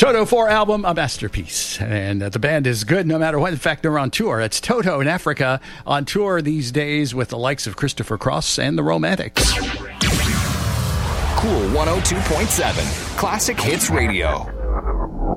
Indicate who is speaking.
Speaker 1: Toto 4 album, a masterpiece. And the band is good no matter what. In fact, they're on tour. It's Toto in Africa on tour these days with the likes of Christopher Cross and the Romantics.
Speaker 2: Cool 102.7 Classic Hits Radio.